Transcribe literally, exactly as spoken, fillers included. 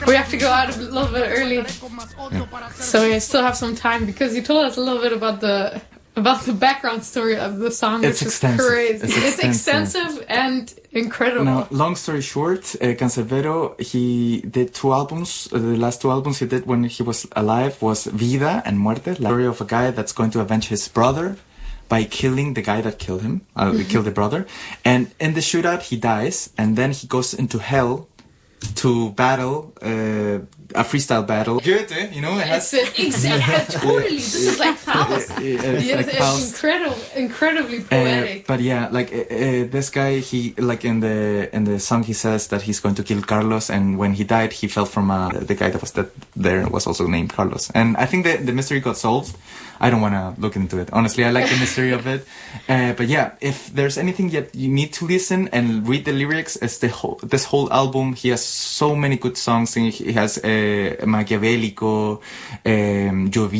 We have to go out a little bit early, Yeah. so we still have some time because you told us a little bit about the about the background story of the song, It's which extensive. is crazy. It's It's extensive. extensive and incredible. Now, long story short, uh, Canserbero, he did two albums. Uh, the last two albums he did when he was alive was Vida and Muerte, the story of a guy that's going to avenge his brother by killing the guy that killed him, uh, Mm-hmm. killed the brother. And in the shootout, he dies, and then he goes into hell to battle, uh, a freestyle battle. Goethe, you know, it It's has... uh, exactly, totally. This is like Faust. Uh, it's Yes, like it's Faust. incredible, incredibly Uh, poetic. but yeah, like uh, uh, this guy, he like in the in the song he says that he's going to kill Carlos, and when he died, he fell from uh, the guy that was that there was also named Carlos. And I think the the mystery got solved. I don't want to look into it. Honestly, I like the mystery of it. Uh, but yeah, if there's anything that you need to listen and read the lyrics, it's the whole this whole album. He has so many good songs. He has uh, Machiavellico, um, Llovía.